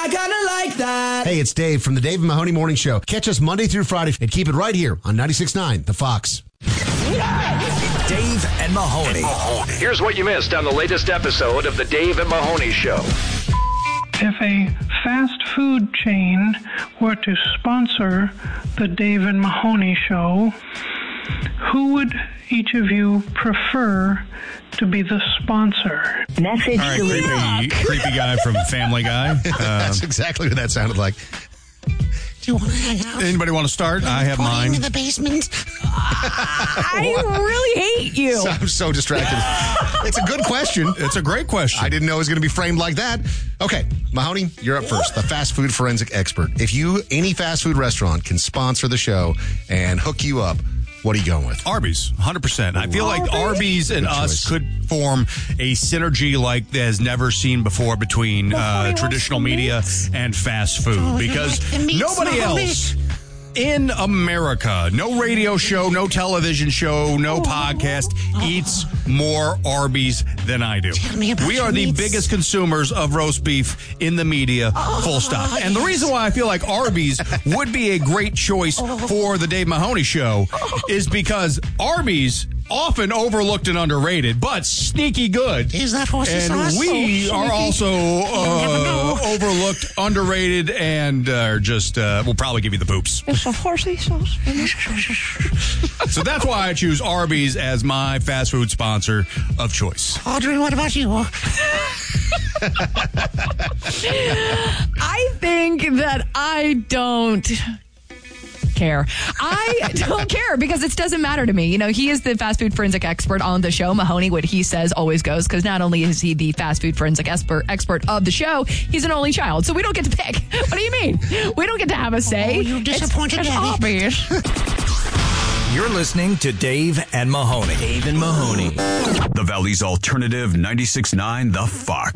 I kinda like that. Hey, it's Dave from the Dave and Mahoney Morning Show. Catch us Monday through Friday and keep it right here on 96.9 The Fox. Dave and Mahoney. Here's what you missed on the latest episode of the Dave and Mahoney Show. If a fast food chain were to sponsor the Dave and Mahoney Show, who would each of you prefer to be the sponsor? Message All right, creepy guy from Family Guy. That's exactly what that sounded like. Do you want to hang out? Anybody want to start? I have mine. In the basement. I really hate you. I'm so distracted. It's a good question. It's a great question. I didn't know it was going to be framed like that. Okay, Mahoney, you're up first. The fast food forensic expert. If any fast food restaurant can sponsor the show and hook you up, what are you going with? Arby's, 100%. I feel like Arby's and us could form a synergy like that has never seen before between traditional media and fast food. Because nobody else in America, no radio show, no television show, no podcast, eats more Arby's than I do. We are the biggest consumers of roast beef in the media, full stop. And the reason why I feel like Arby's would be a great choice for the Dave Mahoney Show is because Arby's often overlooked and underrated, but sneaky good. Is that horsey sauce? And we are also overlooked, underrated, and we'll probably give you the poops. It's a horsey sauce. So that's why I choose Arby's as my fast food sponsor of choice. Audrey, what about you? I think that I don't care. I don't care because it doesn't matter to me. You know, he is the fast food forensic expert on the show. Mahoney, what he says always goes, because not only is he the fast food forensic expert of the show, he's an only child. So we don't get to pick. What do you mean? We don't get to have a say. Oh, you disappointed it's daddy. obvious. You're listening to Dave and Mahoney. Dave and Mahoney. The Valley's Alternative 96.9 The Fox.